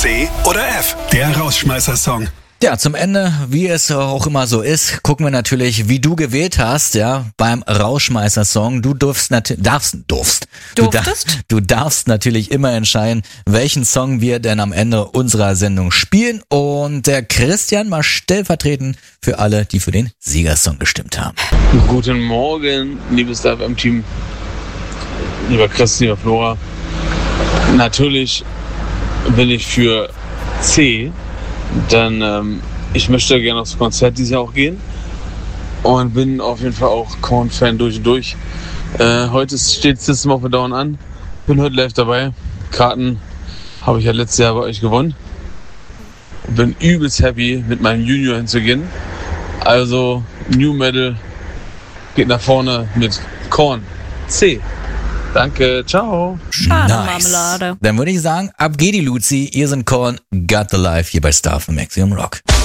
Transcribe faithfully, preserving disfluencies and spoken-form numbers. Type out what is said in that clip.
C oder F, der Rausschmeißer-Song. Ja, zum Ende, wie es auch immer so ist, gucken wir natürlich, wie du gewählt hast, ja, beim Rauschmeißer-Song. Du durfst natürlich, darfst, durfst. Du, da, du darfst natürlich immer entscheiden, welchen Song wir denn am Ende unserer Sendung spielen. Und der Christian mal stellvertretend für alle, die für den Siegersong gestimmt haben. Guten Morgen, liebes Live M-Team. Lieber Chris, lieber Flora. Natürlich bin ich für C. Denn ähm, ich möchte gerne aufs Konzert dieses Jahr auch gehen und bin auf jeden Fall auch Korn-Fan durch und durch. Äh, heute steht System of a Down an, bin heute live dabei. Karten habe ich ja letztes Jahr bei euch gewonnen. Bin übelst happy, mit meinem Junior hinzugehen. Also New Metal geht nach vorne mit Korn. C. Danke, ciao. Schade, Nice. Marmelade. Dann würde ich sagen, ab geht die Luzi, ihr sind Korn, Got the Life hier bei Star von Maximum Rock.